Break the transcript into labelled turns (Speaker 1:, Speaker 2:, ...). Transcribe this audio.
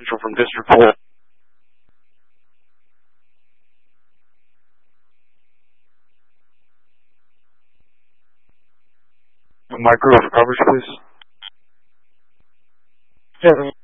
Speaker 1: Central from District 4. My crew for coverage, please.
Speaker 2: 7